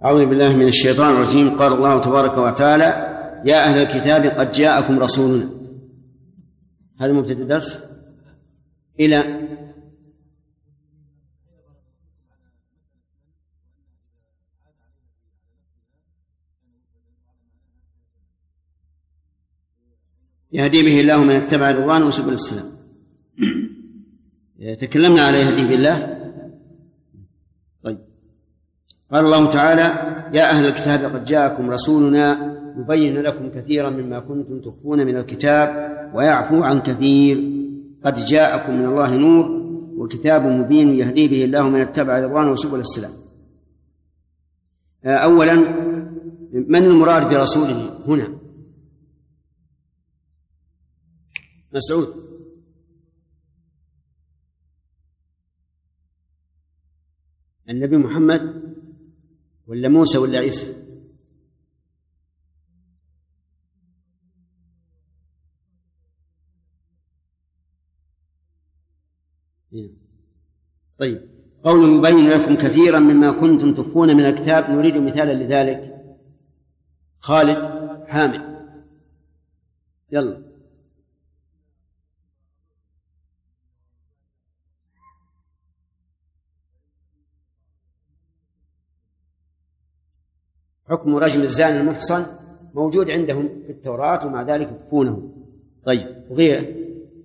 أعوذ بالله من الشيطان الرجيم. قال الله تبارك وتعالى: يا أهل الكتاب قد جاءكم رسولنا. هذا مبتدأ الدرس إلى يهدي به الله من اتبع رضوانه وسبل السلام. تكلمنا على يهدي بالله. طيب، قال الله تعالى: يا أهل الكتاب قد جاءكم رسولنا يبين لكم كثيرا مما كنتم تخفون من الكتاب ويعفو عن كثير. قد جاءكم من الله نور وكتاب مبين يهدي به الله من اتبع رضوانه وسبل السلام. أولا، من المراد برسوله هنا؟ مسعود. النبي محمد ولا موسى ولا عيسى؟ طيب، قوله يبين لكم كثيرا مما كنتم تخفون من الكتاب، نريد مثالا لذلك. خالد حامد، يلا. حكم رجم الزاني المحصن موجود عندهم في التوراة ومع ذلك يخفونه. طيب، وغيره.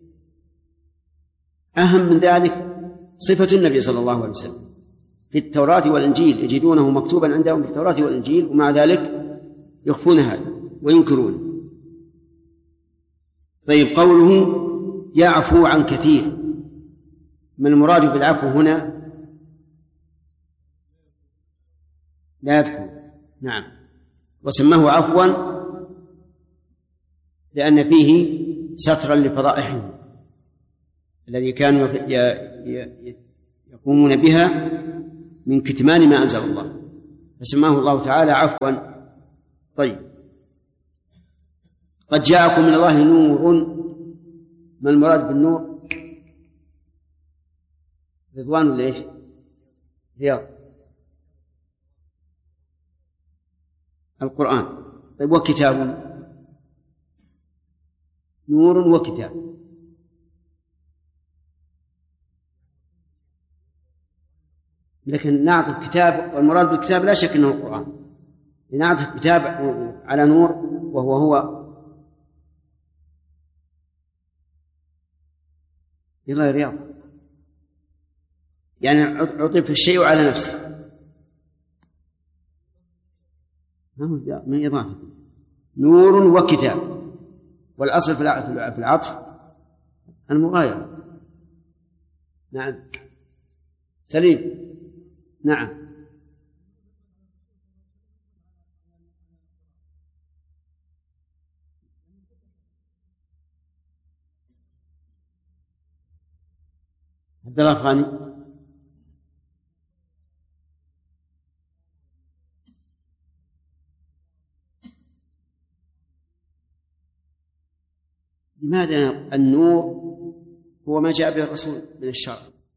أهم من ذلك صفة النبي صلى الله عليه وسلم في التوراة والإنجيل، يجدونه مكتوبا عندهم في التوراة والإنجيل ومع ذلك يخفون هذا وينكرونه. طيب، قوله يعفو عن كثير، ما المراد بالعفو هنا؟ لا يذكر. نعم، وسماه عفوا لأن فيه سترا لفضائحهم الذي كانوا يقومون بها من كتمان ما أنزل الله، فسماه الله تعالى عفوا. طيب، قد جاءكم من الله نور، ما المراد بالنور؟ رضوان ولا ايش؟ رياض القرآن. طيب، وكتاب؟ نور وكتاب. لكن نعطي كتاب، والمراد بالكتاب لا شك أنه القرآن. نعطي كتاب على نور وهو يلا يا رياض، يعني عطف الشيء على نفسه، من إضافة. نور وكتاب، والأصل في العطف المغايرة. نعم، سليم. نعم، عبد الله الأفغاني. لماذا النور هو ما جاء به الرسول من الشرع؟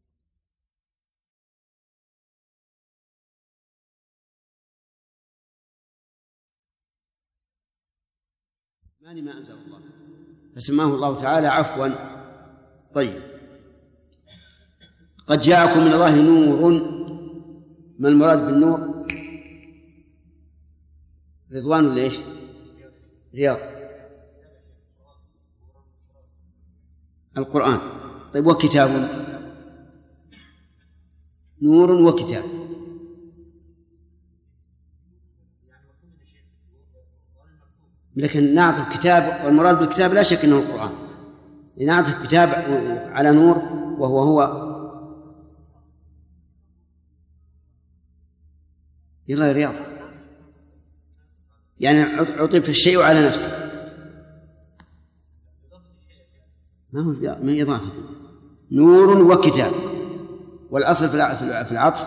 ما أنزل الله، فسماه الله تعالى عفوا. طيب، قد جاءكم من الله نور، ما المراد بالنور؟ رضوان ولا ايش؟ رياض القرآن. طيب، وكتاب؟ نور وكتاب. لكن نعطي كتاب، والمراد بالكتاب لا شك أنه القرآن. نعطي كتاب على نور وهو يلا يا رياض، يعني عطف الشيء على نفسه، ما هو من إضافة. نور وكتاب، والأصل في العطف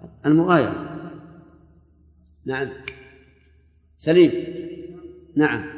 المغايرة. نعم، سليم. نعم،